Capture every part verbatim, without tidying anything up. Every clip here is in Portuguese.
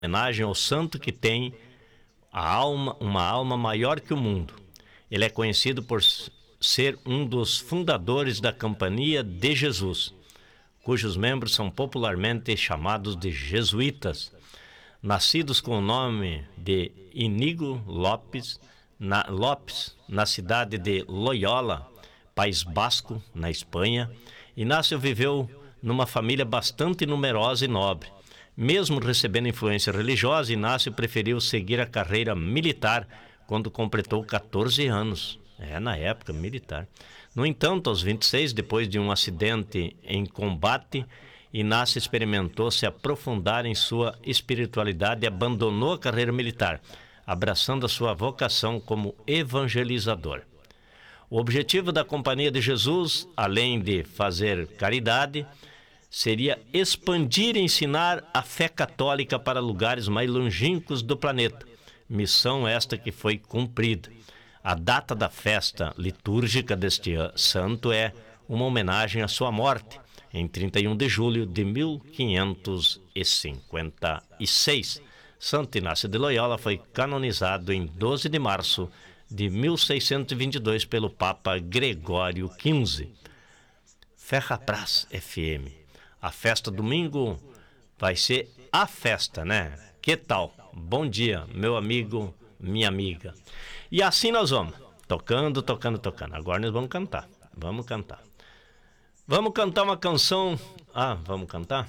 homenagem ao santo que tem a alma, uma alma maior que o mundo. Ele é conhecido por ser um dos fundadores da Companhia de Jesus, cujos membros são popularmente chamados de jesuítas. Nascidos com o nome de Iñigo Lopes na, Lopes, na cidade de Loyola, País Basco, na Espanha, Inácio viveu numa família bastante numerosa e nobre. Mesmo recebendo influência religiosa, Inácio preferiu seguir a carreira militar quando completou catorze anos. É, na época militar. No entanto, aos vinte e seis, depois de um acidente em combate, Inácio experimentou se aprofundar em sua espiritualidade e abandonou a carreira militar, abraçando a sua vocação como evangelizador. O objetivo da Companhia de Jesus, além de fazer caridade, seria expandir e ensinar a fé católica para lugares mais longínquos do planeta. Missão esta que foi cumprida. A data da festa litúrgica deste santo é uma homenagem à sua morte, em trinta e um de julho de mil quinhentos e cinquenta e seis. Santo Inácio de Loyola foi canonizado em doze de março de mil seiscentos e vinte e dois pelo Papa Gregório quinze. Ferrabras F M. A festa domingo vai ser a festa, né? Que tal? Bom dia, meu amigo, minha amiga. E assim nós vamos, tocando, tocando, tocando. Agora nós vamos cantar, vamos cantar. Vamos cantar uma canção. Ah, vamos cantar?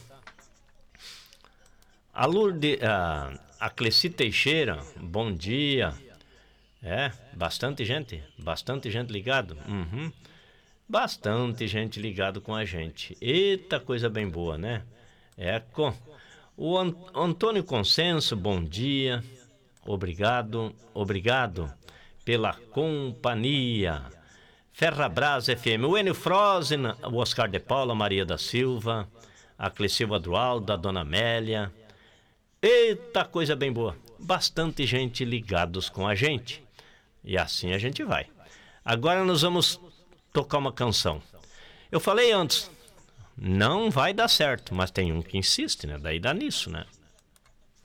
A Lourdes, a, a Cleci Teixeira, bom dia. É, bastante gente, bastante gente ligado. Uhum. Bastante gente ligado com a gente. Eita, coisa bem boa, né? É com o Antônio Consenso, bom dia. Obrigado, obrigado pela companhia. Ferrabras F M, o Enio Frozen, o Oscar de Paula, Maria da Silva, a Clecilva Drualdo, a Dona Amélia. Eita, coisa bem boa. Bastante gente ligados com a gente. E assim a gente vai. Agora nós vamos tocar uma canção. Eu falei antes, não vai dar certo, mas tem um que insiste, né? Daí dá nisso, né?